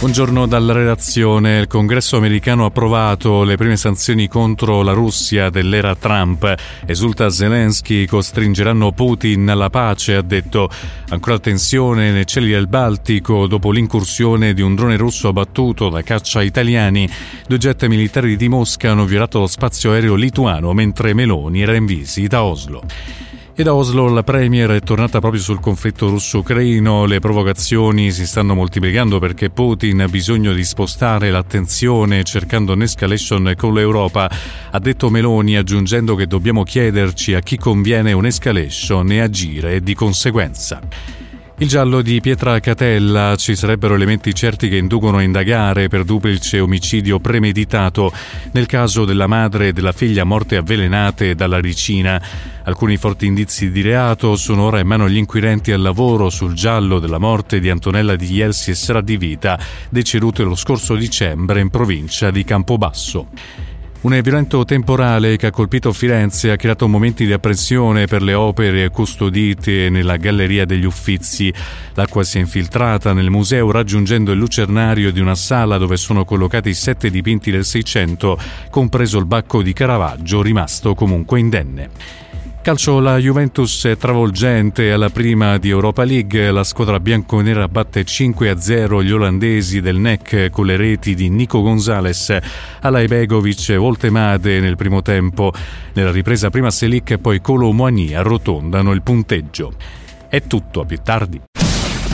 Buongiorno dalla redazione. Il Congresso americano ha approvato le prime sanzioni contro la Russia dell'era Trump. Esulta Zelensky, costringeranno Putin alla pace, ha detto. Ancora tensione nei cieli del Baltico dopo l'incursione di un drone russo abbattuto da caccia italiani. 2 jet militari di Mosca hanno violato lo spazio aereo lituano mentre Meloni era in visita a Oslo. E da Oslo la premier è tornata proprio sul conflitto russo-ucraino. Le provocazioni si stanno moltiplicando perché Putin ha bisogno di spostare l'attenzione cercando un'escalation con l'Europa, ha detto Meloni, aggiungendo che dobbiamo chiederci a chi conviene un'escalation e agire di conseguenza. Il giallo di Pietra Catella: ci sarebbero elementi certi che inducono a indagare per duplice omicidio premeditato nel caso della madre e della figlia morte avvelenate dalla ricina. Alcuni forti indizi di reato sono ora in mano agli inquirenti al lavoro sul giallo della morte di Antonella Di Jelsi e Sara Di Vita, decedute lo scorso dicembre in provincia di Campobasso. Un violento temporale che ha colpito Firenze ha creato momenti di apprensione per le opere custodite nella Galleria degli Uffizi. L'acqua si è infiltrata nel museo raggiungendo il lucernario di una sala dove sono collocati 7 dipinti del Seicento, compreso il Bacco di Caravaggio, rimasto comunque indenne. Calcio, la Juventus è travolgente alla prima di Europa League. La squadra bianconera batte 5-0 gli olandesi del NEC con le reti di Nico Gonzalez, Alaibegovic e Woltemade nel primo tempo. Nella ripresa prima Selic e poi Kolo Muani arrotondano il punteggio. È tutto, a più tardi.